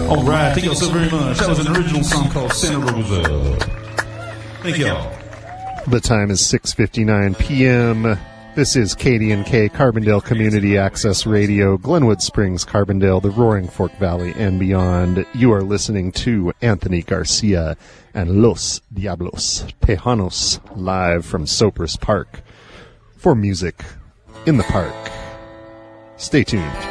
All right, thank y'all so very much. That was an original song called Santa Rosa. Thank y'all. The time is 6:59 p.m. This is KDNK, Carbondale Community Access Radio, Glenwood Springs, Carbondale, the Roaring Fork Valley, and beyond. You are listening to Anthony Garcia and Los Diablos Tejanos live from Sopris Park for music in the park. Stay tuned.